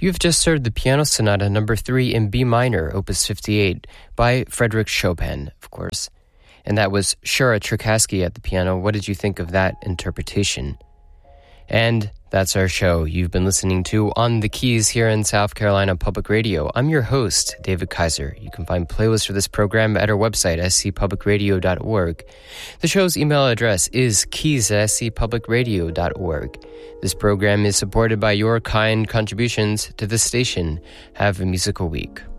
You've just heard the Piano Sonata number 3 in B minor, opus 58, by Frédéric Chopin, of course. And that was Shura Trzaskowski at the piano. What did you think of that interpretation? And that's our show you've been listening to On the Keys here in South Carolina Public Radio. I'm your host, David Kaiser. You can find playlists for this program at our website, scpublicradio.org. The show's email address is keys@scpublicradio.org. This program is supported by your kind contributions to the station. Have a musical week.